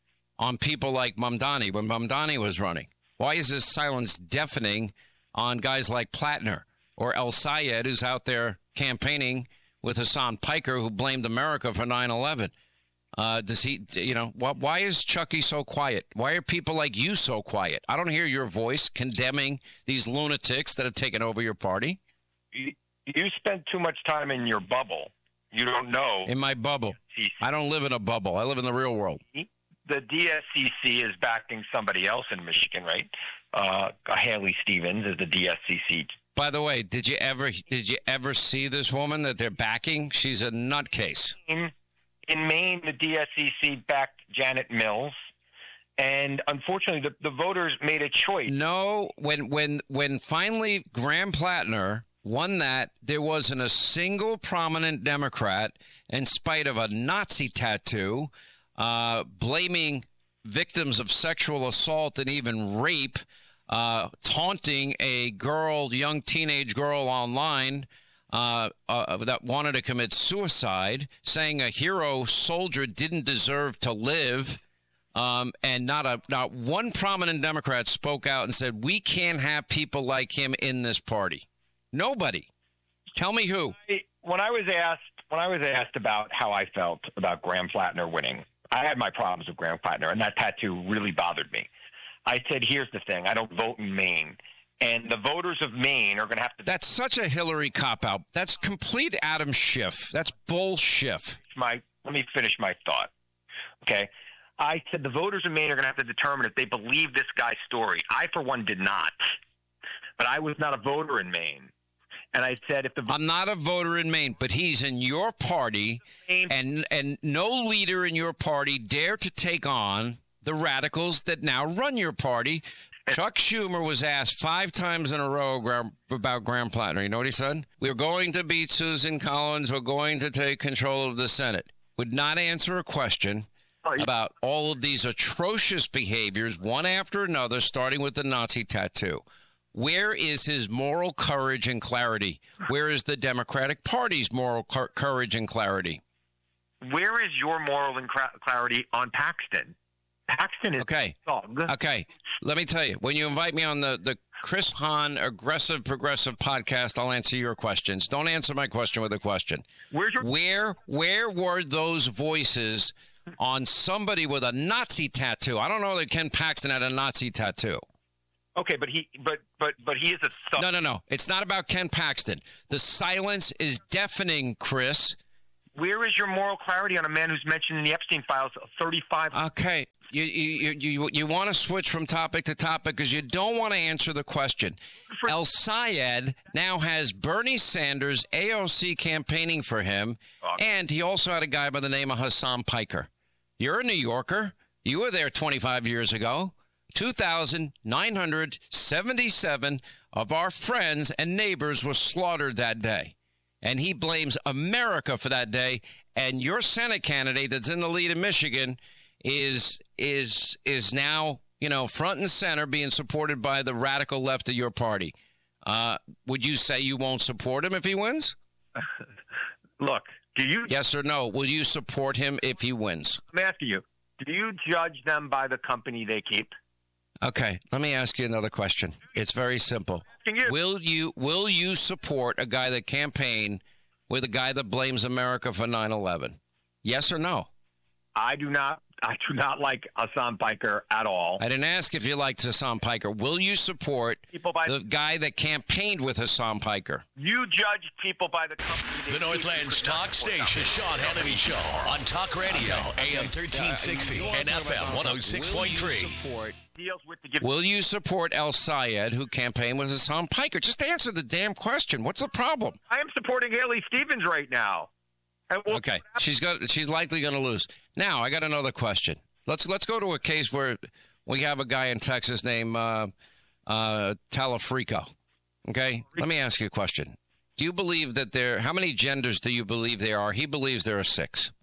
on people like Mamdani when Mamdani was running? Why is his silence deafening on guys like Plattner or El Sayed, who's out there campaigning with Hassan Piker, who blamed America for nine eleven? Uh, does he, you know, wh- why is Chucky so quiet? Why are people like you so quiet? I don't hear your voice condemning these lunatics that have taken over your party. You, you spend too much time in your bubble. You don't know. In my bubble. I don't live in a bubble. I live in the real world. The D S C C is backing somebody else in Michigan, right? Uh, Haley Stevens is the D S C C. By the way, did you ever did you ever see this woman that they're backing? She's a nutcase. In, in Maine, the D S C C backed Janet Mills, and unfortunately, the, the voters made a choice. No, when when when finally Graham Plattner won that, there wasn't a single prominent Democrat, in spite of a Nazi tattoo, uh, blaming victims of sexual assault and even rape, uh, taunting a girl, young teenage girl online uh, uh, that wanted to commit suicide, saying a hero soldier didn't deserve to live. Um, and not a not one prominent Democrat spoke out and said, we can't have people like him in this party. Nobody. Tell me who. When I was asked, when I was asked about how I felt about Graham Plattner winning, I had my problems with Graham Plattner, and that tattoo really bothered me. I said, here's the thing. I don't vote in Maine. And the voters of Maine are going to have to... That's such a Hillary cop-out. That's complete Adam Schiff. That's bullshit. My, let me finish my thought, okay? I said the voters of Maine are going to have to determine if they believe this guy's story. I, for one, did not. But I was not a voter in Maine. And I said, if the I'm not a voter in Maine, but he's in your party, and and no leader in your party dare to take on the radicals that now run your party. Chuck Schumer was asked five times in a row about Graham Plattner. You know what he said? We're going to beat Susan Collins. We're going to take control of the Senate. Would not answer a question about all of these atrocious behaviors, one after another, starting with the Nazi tattoo. Where is his moral courage and clarity? Where is the Democratic Party's moral cur- courage and clarity? Where is your moral and cra- clarity on Paxton? Paxton is okay. a dog. Okay, let me tell you. When you invite me on the, the Chris Hahn Aggressive Progressive podcast, I'll answer your questions. Don't answer my question with a question. Where's your- where where were those voices on somebody with a Nazi tattoo? I don't know that Ken Paxton had a Nazi tattoo. Okay, but he but but but he is a thug. No, no, no. It's not about Ken Paxton. The silence is deafening, Chris. Where is your moral clarity on a man who's mentioned in the Epstein files thirty-five? Okay. You you you you want to switch from topic to topic because you don't want to answer the question. El Sayed now has Bernie Sanders, A O C campaigning for him, and he also had a guy by the name of Hassan Piker. You're a New Yorker. You were there twenty-five years ago. two thousand nine hundred seventy-seven of our friends and neighbors were slaughtered that day. And he blames America for that day. And your Senate candidate that's in the lead in Michigan is is is now, you know, front and center being supported by the radical left of your party. Uh, would you say you won't support him if he wins? Look, do you? Yes or no? Will you support him if he wins? I'm asking you, do you judge them by the company they keep? Okay, let me ask you another question. It's very simple. You? Will you will you support a guy that campaigned with a guy that blames America for nine eleven? Yes or no? I do not. I do not like Hassan Piker at all. I didn't ask if you liked Hassan Piker. Will you support people by the guy that campaigned with Hassan Piker? You judge people by the company. The Northland's talk station, the Sean Hannity Show, on Talk Radio, A M thirteen sixty and F M one oh six point three. Will you support El Sayed, who campaigned with Hassan Piker? Just answer the damn question. What's the problem? I am supporting Haley Stevens right now. We'll okay, she's got. She's likely going to lose. Now, I got another question. Let's let's go to a case where we have a guy in Texas named uh, uh, Talafrico. Okay, let me ask you a question. Do you believe that there? How many genders do you believe there are? He believes there are six.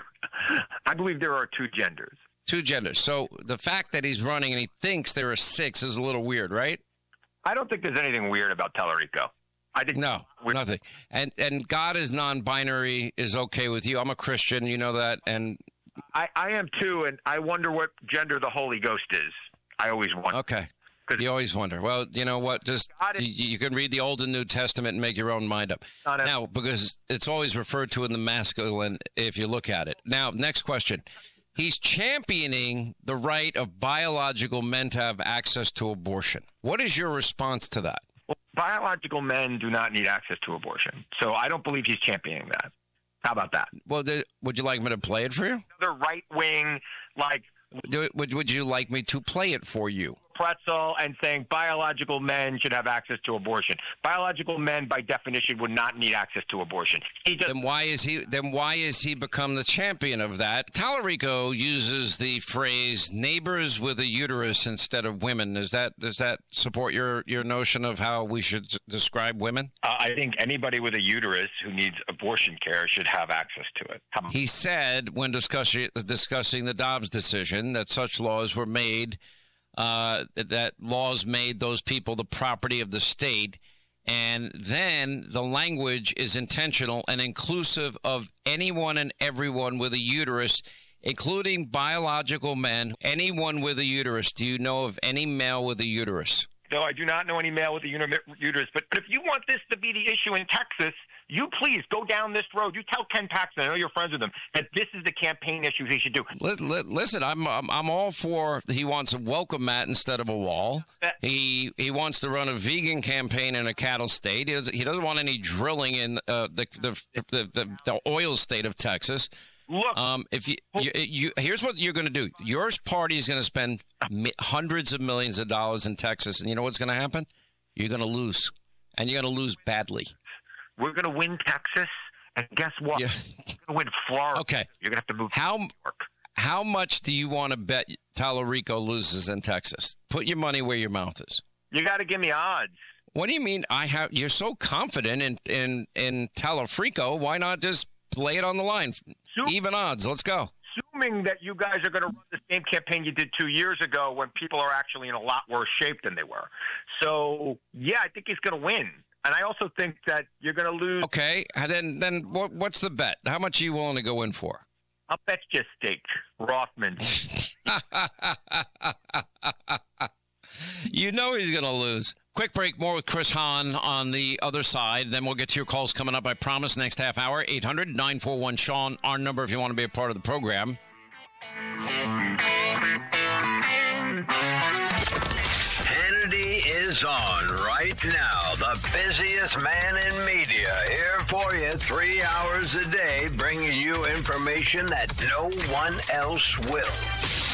I believe there are two genders. Two genders. So the fact that he's running and he thinks there are six is a little weird, right? I don't think there's anything weird about Talarico. I think no, nothing. And and God is non-binary is okay with you. I'm a Christian, you know that, and I, I am too. And I wonder what gender the Holy Ghost is. I always wonder. Okay, you always wonder. Well, you know what? Just is, you, you can read the Old and New Testament and make your own mind up. Now, because it's always referred to in the masculine if you look at it. Now, next question. He's championing the right of biological men to have access to abortion. What is your response to that? Well, biological men do not need access to abortion. So I don't believe he's championing that. How about that? Well, th- would you like me to play it for you? Another right-wing, like... Do, would, would you like me to play it for you? Pretzel and saying biological men should have access to abortion. Biological men, by definition, would not need access to abortion. He just, then why is he? Then why is he become the champion of that? Talarico uses the phrase "neighbors with a uterus" instead of women. Does that does that support your your notion of how we should describe women? Uh, I think anybody with a uterus who needs abortion care should have access to it. How- he said when discussing discussing the Dobbs decision that such laws were made. Uh, that laws made those people the property of the state. And then the language is intentional and inclusive of anyone and everyone with a uterus, including biological men, anyone with a uterus. Do you know of any male with a uterus? No, I do not know any male with a uterus. But if you want this to be the issue in Texas, you please go down this road. You tell Ken Paxton, I know you're friends with him, that this is the campaign issue he should do. Listen, I'm I'm, I'm all for. He wants a welcome mat instead of a wall. He he wants to run a vegan campaign in a cattle state. He doesn't, he doesn't want any drilling in uh, the, the, the the the oil state of Texas. Look, um, if you, you, you here's what you're going to do. Your party is going to spend hundreds of millions of dollars in Texas, and you know what's going to happen? You're going to lose, and you're going to lose badly. We're going to win Texas, and guess what? Yeah. We're going to win Florida. Okay. You're going to have to move how, to New York. How much do you want to bet Talarico loses in Texas? Put your money where your mouth is. You got to give me odds. What do you mean? I have. You're so confident in in in Talarico. Why not just lay it on the line? Super, Even odds. Let's go. assuming that you guys are going to run the same campaign you did two years ago when people are actually in a lot worse shape than they were. So, yeah, I think he's going to win. And I also think that you're going to lose. Okay, and then then what, what's the bet? How much are you willing to go in for? I'll bet you steak, Rothman. You know he's going to lose. Quick break, more with Chris Hahn on the other side. Then we'll get to your calls coming up, I promise, next half hour. eight hundred nine four one Sean, our number if you want to be a part of the program. Hannity is on right now. The busiest man in media. Here for you three hours a day, bringing you information that no one else will.